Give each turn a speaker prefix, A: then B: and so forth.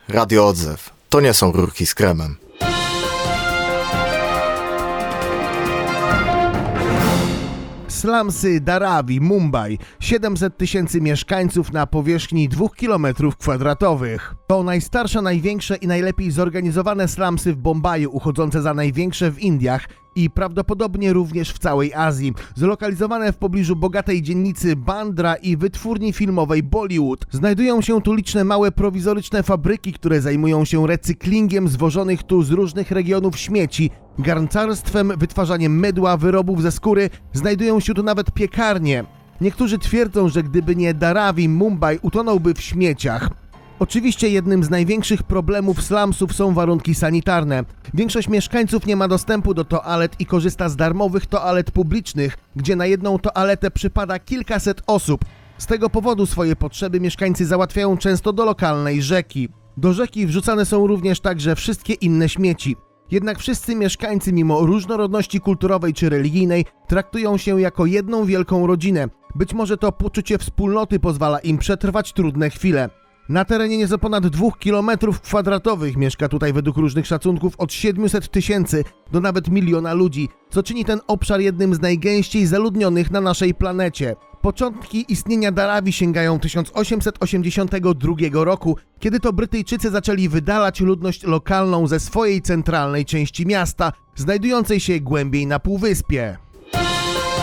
A: Radio Odzew. To nie są rurki z kremem.
B: Slumsy Dharavi, Mumbai. 700 tysięcy mieszkańców na powierzchni 2 km². To najstarsze, największe i najlepiej zorganizowane slumsy w Bombaju, uchodzące za największe w Indiach i prawdopodobnie również w całej Azji. Zlokalizowane w pobliżu bogatej dzielnicy Bandra i wytwórni filmowej Bollywood. Znajdują się tu liczne małe prowizoryczne fabryki, które zajmują się recyklingiem zwożonych tu z różnych regionów śmieci, garncarstwem, wytwarzaniem mydła, wyrobów ze skóry. Znajdują się tu nawet piekarnie. Niektórzy twierdzą, że gdyby nie Dharavi, Mumbai utonąłby w śmieciach. Oczywiście jednym z największych problemów slumsów są warunki sanitarne. Większość mieszkańców nie ma dostępu do toalet i korzysta z darmowych toalet publicznych, gdzie na jedną toaletę przypada kilkaset osób. Z tego powodu swoje potrzeby mieszkańcy załatwiają często do lokalnej rzeki. Do rzeki wrzucane są również także wszystkie inne śmieci. Jednak wszyscy mieszkańcy, mimo różnorodności kulturowej czy religijnej, traktują się jako jedną wielką rodzinę. Być może to poczucie wspólnoty pozwala im przetrwać trudne chwile. Na terenie nieco ponad 2 km² mieszka tutaj według różnych szacunków od 700 tysięcy do nawet 1 miliona ludzi, co czyni ten obszar jednym z najgęściej zaludnionych na naszej planecie. Początki istnienia Dharavi sięgają 1882 roku, kiedy to Brytyjczycy zaczęli wydalać ludność lokalną ze swojej centralnej części miasta, znajdującej się głębiej na półwyspie.